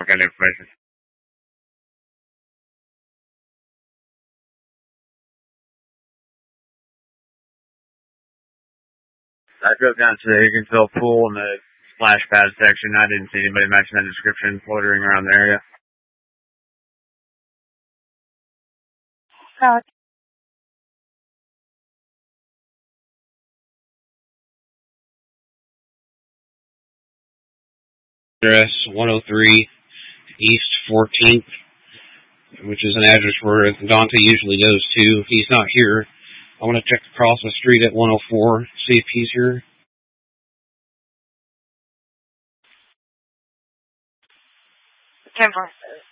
Got information. I drove down to the Higginsville pool in the splash pad section. I didn't see anybody matching that description loitering around the area. Address 103 East 14th, which is an address where Dante usually goes to. He's not here. I want to check across the street at 104, see if he's here. 10-4.